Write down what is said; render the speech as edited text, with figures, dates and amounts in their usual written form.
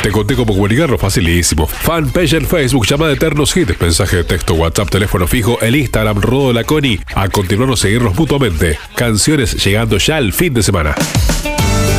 Te conté cómo comunicarnos, facilísimo. Fanpage en Facebook, llamada Eternos Hit, mensaje de texto, WhatsApp, teléfono fijo, el Instagram, Rodo la Coni. A continuarnos, seguirnos mutuamente. Canciones llegando ya al fin de semana.